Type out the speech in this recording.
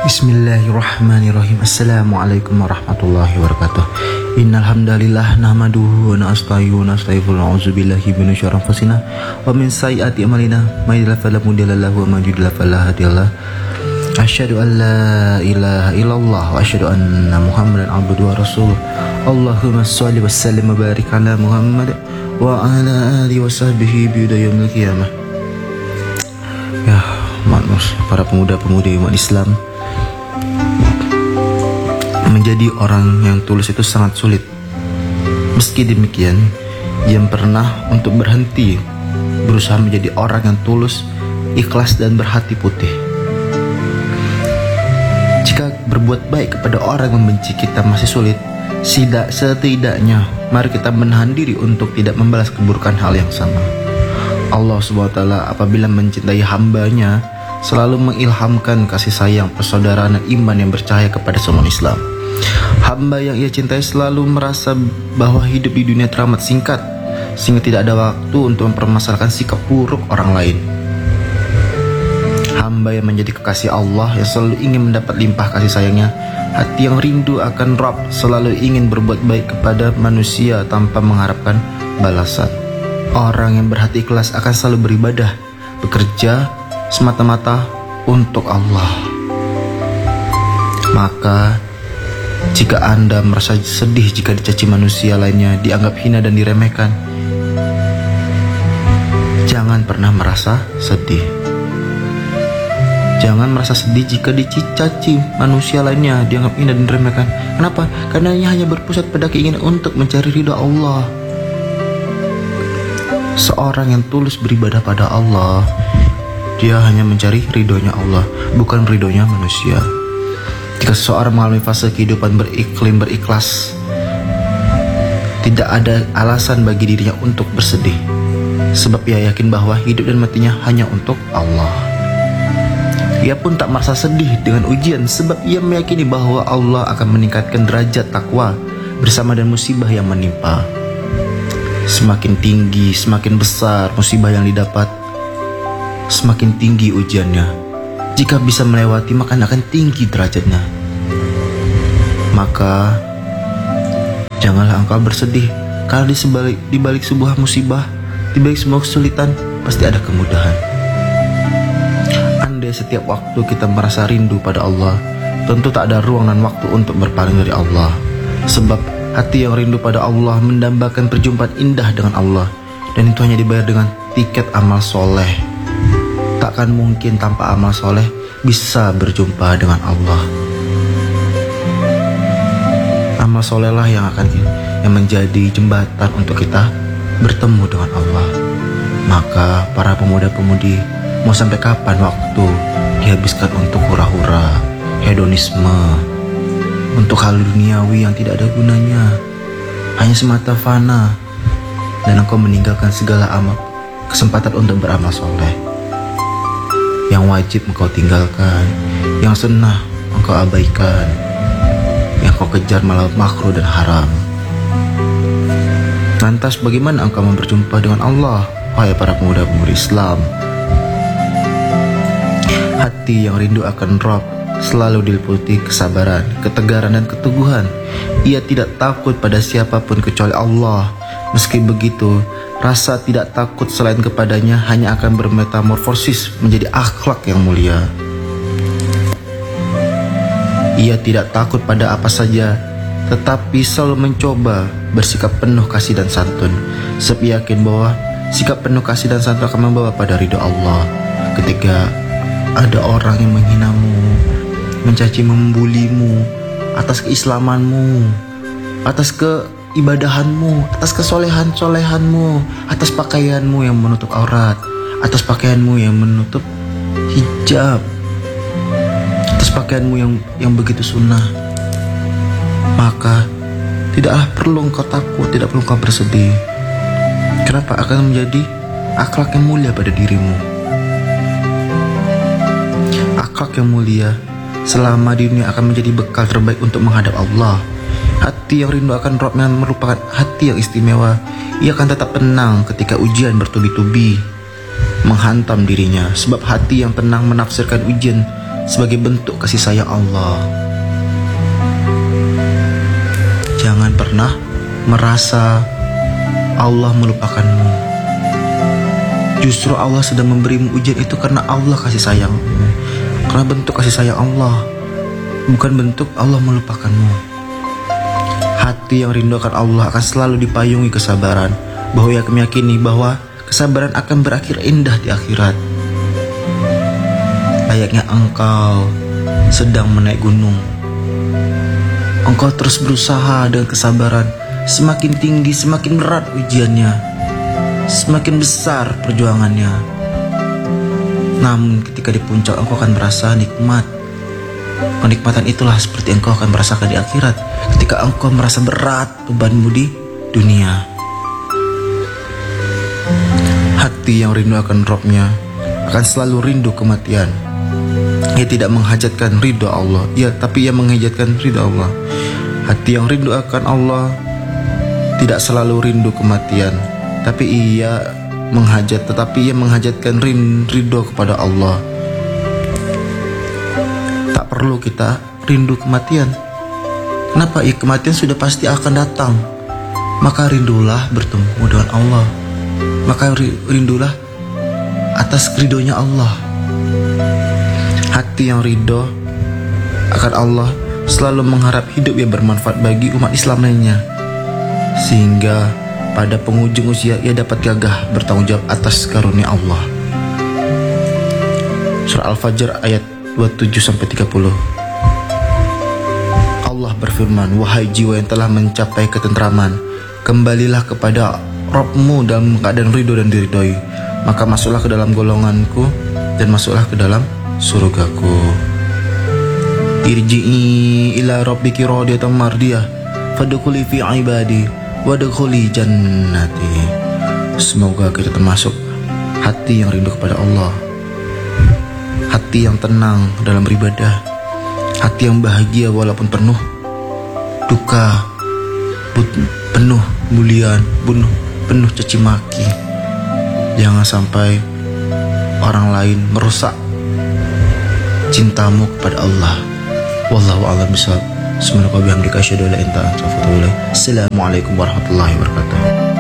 Bismillahirrahmanirrahim. Assalamualaikum warahmatullahi wabarakatuh. Innal hamdalillah nahmaduhu wa nasta'inuhu wa nastaghfiruh wa na'udzu billahi min syarri anfusina wa min sayyiati a'malina may yahdihillahu fala mudilla lahu wa may yudlil fala hadiya lahu. Asyhadu an la ilaha illallah wa asyhadu anna Muhammadan abduhu wa rasuluh. Allahumma shalli wa sallim wa barik ala Muhammad wa ala alihi wa sahbihi bi yaumil qiyamah. Ya, maklum para pemuda-pemudi umat Islam, menjadi orang yang tulus itu sangat sulit. Meski demikian, ia pernah untuk berhenti berusaha menjadi orang yang tulus, ikhlas dan berhati putih. Jika berbuat baik kepada orang yang membenci kita masih sulit, setidaknya mari kita menahan diri untuk tidak membalas keburukan hal yang sama. Allah SWT apabila mencintai hambanya selalu mengilhamkan kasih sayang, persaudaraan dan iman yang bercahaya kepada semua Islam. Hamba yang ia cintai selalu merasa bahwa hidup di dunia teramat singkat, sehingga tidak ada waktu untuk mempermasalahkan sikap buruk orang lain. Hamba yang menjadi kekasih Allah, yang selalu ingin mendapat limpah kasih sayangnya, hati yang rindu akan Rabb, selalu ingin berbuat baik kepada manusia tanpa mengharapkan balasan. Orang yang berhati ikhlas akan selalu beribadah, bekerja semata-mata untuk Allah. Maka jika Anda merasa sedih jika dicaci manusia lainnya, dianggap hina dan diremehkan, jangan pernah merasa sedih. Jangan merasa sedih jika dicaci manusia lainnya, dianggap hina dan diremehkan. Kenapa? Karena ia hanya berpusat pada keinginan untuk mencari ridha Allah. Seorang yang tulus beribadah pada Allah, dia hanya mencari ridhonya Allah, bukan ridhonya manusia. Jika seseorang mengalami fase kehidupan berikhlas, tidak ada alasan bagi dirinya untuk bersedih, sebab ia yakin bahwa hidup dan matinya hanya untuk Allah. Ia pun tak merasa sedih dengan ujian, sebab ia meyakini bahwa Allah akan meningkatkan derajat takwa bersama dan musibah yang menimpa. Semakin tinggi, semakin besar musibah yang didapat, semakin tinggi ujiannya. Jika bisa melewati, maka akan tinggi derajatnya. Maka janganlah engkau bersedih, karena di balik sebuah musibah, di balik sebuah kesulitan, pasti ada kemudahan. Andai setiap waktu kita merasa rindu pada Allah, tentu tak ada ruang dan waktu untuk berpaling dari Allah. Sebab hati yang rindu pada Allah mendambakan perjumpaan indah dengan Allah, dan itu hanya dibayar dengan tiket amal soleh. Takkan mungkin tanpa amal soleh bisa berjumpa dengan Allah. Amal soleh lah yang menjadi jembatan untuk kita bertemu dengan Allah. Maka para pemuda-pemudi, mau sampai kapan waktu dihabiskan untuk hura-hura, hedonisme, untuk hal duniawi yang tidak ada gunanya, hanya semata fana, dan engkau meninggalkan segala amal kesempatan untuk beramal soleh. Yang wajib engkau tinggalkan, yang sunnah engkau abaikan, yang kau kejar malah makruh dan haram. Lantas bagaimana engkau berjumpa dengan Allah, wahai para pemuda-pemudi Islam? Hati yang rindu akan Rabb selalu diliputi kesabaran, ketegaran dan keteguhan. Ia tidak takut pada siapapun kecuali Allah. Meski begitu, rasa tidak takut selain kepadanya hanya akan bermetamorfosis menjadi akhlak yang mulia. Ia tidak takut pada apa saja, tetapi selalu mencoba bersikap penuh kasih dan santun, sebab yakin bahwa sikap penuh kasih dan santun akan membawa pada ridha Allah. Ketika ada orang yang menghinamu, mencaci, membulimu atas keislamanmu, atas ibadahanmu, atas kesolehan-solehanmu, atas pakaianmu yang menutup aurat, atas pakaianmu yang menutup hijab, atas pakaianmu yang begitu sunnah, maka tidaklah perlu engkau takut, tidak perlu engkau bersedih. Kenapa? Akan menjadi akhlak yang mulia pada dirimu. Akhlak yang mulia selama di dunia akan menjadi bekal terbaik untuk menghadap Allah. Hati yang rindu akan Rabb merupakan hati yang istimewa. Ia akan tetap tenang ketika ujian bertubi-tubi menghantam dirinya, sebab hati yang tenang menafsirkan ujian sebagai bentuk kasih sayang Allah. Jangan pernah merasa Allah melupakanmu. Justru Allah sedang memberimu ujian itu karena Allah kasih sayangmu, karena bentuk kasih sayang Allah, bukan bentuk Allah melupakanmu. Hati yang rindu akan Allah akan selalu dipayungi kesabaran, bahwa ia meyakini bahwa kesabaran akan berakhir indah di akhirat. Layaknya engkau sedang menaik gunung, engkau terus berusaha dengan kesabaran. Semakin tinggi, semakin berat ujiannya, semakin besar perjuangannya. Namun ketika di puncak engkau akan merasa nikmat. Kenikmatan itulah seperti engkau akan merasakan di akhirat, ketika engkau merasa berat bebanmu di dunia. Hati yang rindu akan Robnya akan selalu rindu kematian. Ia tidak menghajatkan ridho Allah, tapi ia menghajatkan ridho Allah. Hati yang rindu akan Allah tidak selalu rindu kematian, tetapi ia menghajatkan ridho kepada Allah. Tak perlu kita rindu kematian. Kenapa? Kematian sudah pasti akan datang. Maka rindulah bertemu dengan Allah. Maka rindulah atas ridhonya Allah. Hati yang ridho akan Allah selalu mengharap hidup yang bermanfaat bagi umat Islam lainnya, sehingga pada penghujung usia ia dapat gagah bertanggung jawab atas karunia Allah. Surah Al-Fajr ayat 27-30. Allah berfirman, wahai jiwa yang telah mencapai ketentraman, kembalilah kepada Rabbmu dalam keadaan ridho dan diridhoi, maka masuklah ke dalam golonganku dan masuklah ke dalam surgaku. Irji'i ila rabbiki radiyatan mardiyah fadkhuli fi ibadi wadkhuli jannati. Semoga kita termasuk hati yang rindu kepada Allah, hati yang tenang dalam beribadah, hati yang bahagia walaupun penuh duka, penuh bulian, penuh caci maki. Jangan sampai orang lain merusak cintamu kepada Allah. Wallahu a'lam bishawab. Subhanaka wa bihamdika asyhadu an la ilaha illa anta astaghfiruka wa atubu ilaik. Assalamualaikum warahmatullahi wabarakatuh.